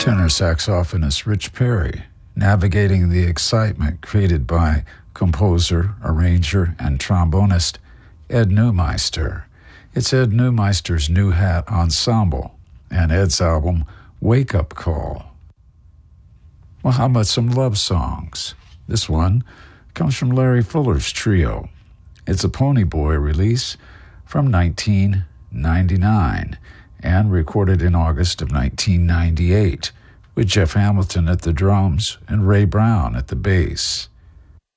tenor saxophonist Rich Perry, navigating the excitement created by composer, arranger, and trombonist Ed Neumeister. It's Ed Neumeister's New Hat Ensemble and Ed's album Wake Up Call. Well, how about some love songs? This one comes from Larry Fuller's trio. It's a Pony Boy release from 1999 and recorded in August of 1998 with Jeff Hamilton at the drums and Ray Brown at the bass.